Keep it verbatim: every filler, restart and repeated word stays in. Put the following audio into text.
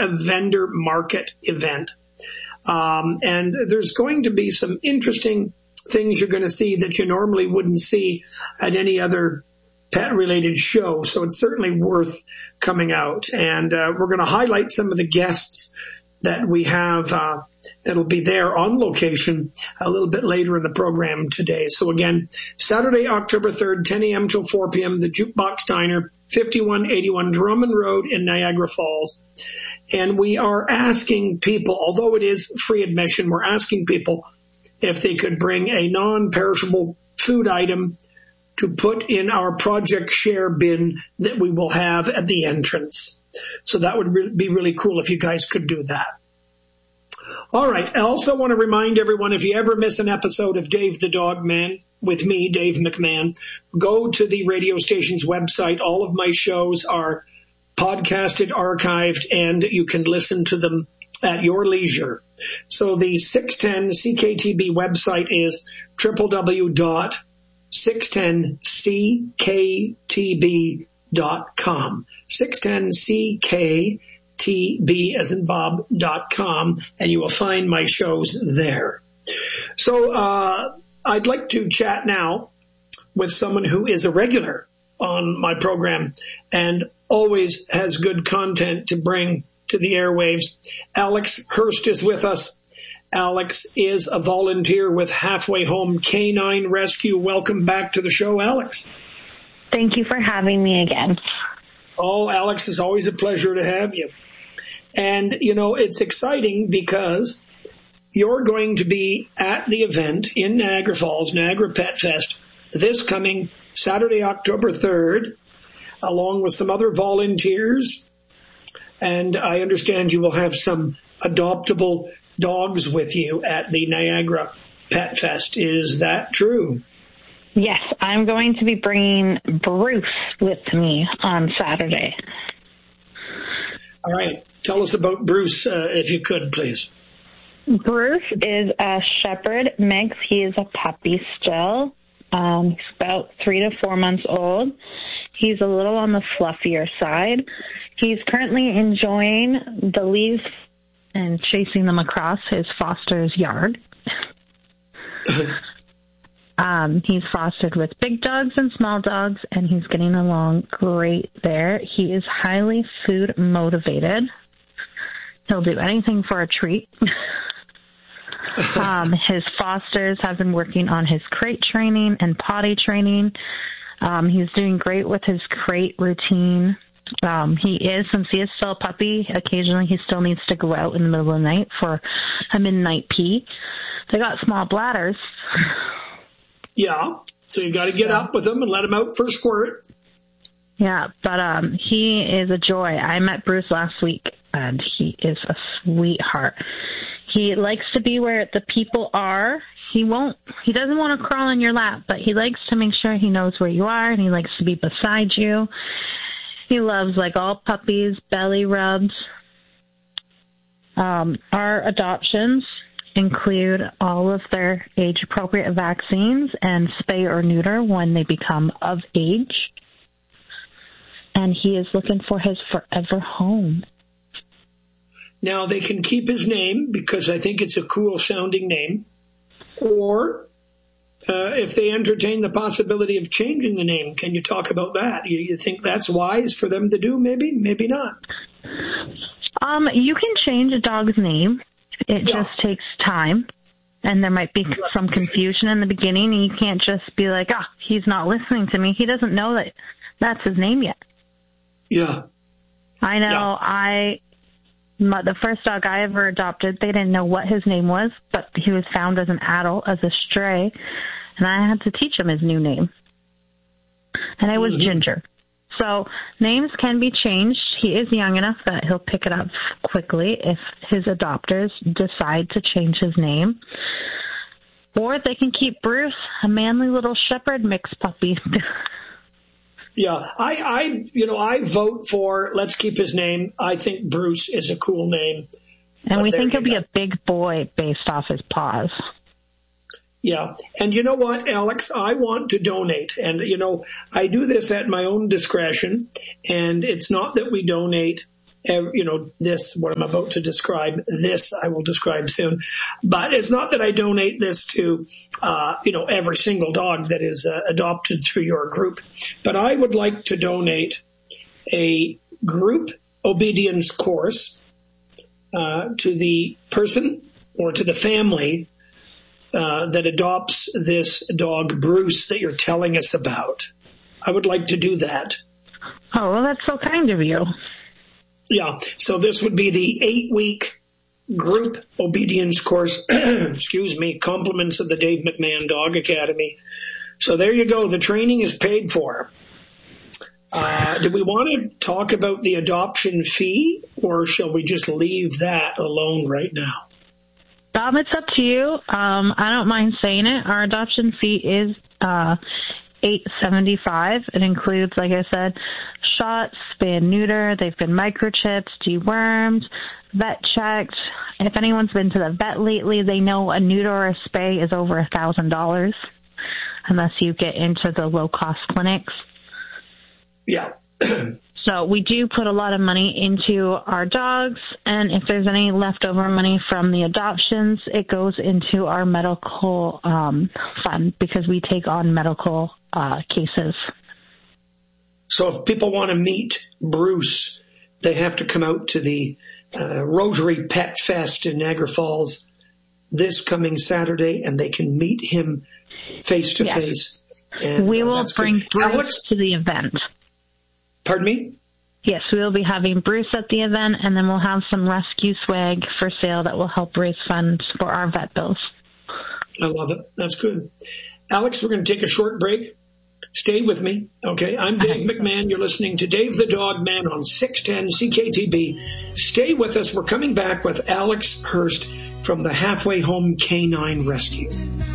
a vendor market event. Um, and there's going to be some interesting things you're going to see that you normally wouldn't see at any other pet-related show. So it's certainly worth coming out. And uh, we're going to highlight some of the guests that we have uh, that'll be there on location a little bit later in the program today. So again, Saturday, October third, ten a.m. till four p.m., the Jukebox Diner, fifty-one eighty-one Drummond Road in Niagara Falls. And we are asking people, although it is free admission, we're asking people if they could bring a non-perishable food item to put in our project share bin that we will have at the entrance. So that would re- be really cool if you guys could do that. All right. I also want to remind everyone, if you ever miss an episode of Dave the Dog Man with me, Dave McMahon, go to the radio station's website. All of my shows are podcasted, archived, and you can listen to them at your leisure. So the six ten C K T B website is w w w dot six ten C K T B dot com. six ten C K T B as in Bob dot com, and you will find my shows there. So uh, I'd like to chat now with someone who is a regular on my program and always has good content to bring to the airwaves. Alex Hurst is with us. Alex is a volunteer with Halfway Home Canine Rescue. Welcome back to the show, Alex. Thank you for having me again. Oh, Alex, it's always a pleasure to have you. And, you know, it's exciting because you're going to be at the event in Niagara Falls, Niagara Pet Fest, this coming Saturday, October third, along with some other volunteers. And I understand you will have some adoptable dogs with you at the Niagara Pet Fest. Is that true? Yes, I'm going to be bringing Bruce with me on Saturday. All right. Tell us about Bruce, uh, if you could, please. Bruce is a Shepherd mix. He is a puppy still. Um, he's about three to four months old. He's a little on the fluffier side. He's currently enjoying the leaves and chasing them across his foster's yard. um, he's fostered with big dogs and small dogs, and he's getting along great there. He is highly food motivated. He'll do anything for a treat. um, his fosters have been working on his crate training and potty training. Um, he's doing great with his crate routine. Um, he is, since he is still a puppy, occasionally he still needs to go out in the middle of the night for a midnight pee. They got small bladders. Yeah, so you got to get yeah. up with them and let them out for a squirt. Yeah, but um, he is a joy. I met Bruce last week, and he is a sweetheart. He likes to be where the people are. He won't, he doesn't want to crawl in your lap, but he likes to make sure he knows where you are, and he likes to be beside you. He loves, like all puppies, belly rubs. Um, our adoptions include all of their age-appropriate vaccines and spay or neuter when they become of age. And he is looking for his forever home. Now, they can keep his name because I think it's a cool-sounding name. Or uh, if they entertain the possibility of changing the name, can you talk about that? You, you think that's wise for them to do? Maybe, maybe not. Um, you can change a dog's name. It yeah. just takes time. And there might be some confusion in the beginning. And you can't just be like, ah, oh, he's not listening to me. He doesn't know that that's his name yet. Yeah. I know. Yeah. I... My, the first dog I ever adopted, they didn't know what his name was, but he was found as an adult, as a stray, and I had to teach him his new name. And it was mm-hmm. Ginger. So names can be changed. He is young enough that he'll pick it up quickly if his adopters decide to change his name. Or they can keep Bruce, a manly little shepherd mix puppy. Yeah, I, I, you know, I vote for let's keep his name. I think Bruce is a cool name. And we think he'll be a big boy based off his paws. Yeah. And you know what, Alex? I want to donate. And, you know, I do this at my own discretion. And it's not that we donate you know, this, what I'm about to describe, this I will describe soon. But it's not that I donate this to, uh, you know, every single dog that is uh, adopted through your group. But I would like to donate a group obedience course uh, to the person or to the family uh, that adopts this dog, Bruce, that you're telling us about. I would like to do that. Oh, well, that's so kind of you. Yeah, so this would be the eight-week group obedience course, excuse me, compliments of the Dave McMahon Dog Academy. So there you go. The training is paid for. Uh, do we want to talk about the adoption fee, or shall we just leave that alone right now? Um, it's up to you. Um, I don't mind saying it. Our adoption fee is uh, eight seventy-five. It includes, like I said, shots, spay and neuter. They've been microchipped, dewormed, vet checked. If anyone's been to the vet lately, they know a neuter or a spay is over a thousand dollars, unless you get into the low-cost clinics. Yeah. So we do put a lot of money into our dogs, and if there's any leftover money from the adoptions, it goes into our medical um, fund because we take on medical uh, cases. So if people want to meet Bruce, they have to come out to the uh, Rotary Pet Fest in Niagara Falls this coming Saturday, and they can meet him face to face. We will uh, bring good. Bruce Alex? to the event. Pardon me? Yes, we will be having Bruce at the event, and then we'll have some rescue swag for sale that will help raise funds for our vet bills. I love it. That's good. Alex, we're going to take a short break. Stay with me. Okay, I'm Dave McMahon. You're listening to Dave the Dog Man on six ten C K T B. Stay with us. We're coming back with Alex Hurst from the Halfway Home Canine Rescue.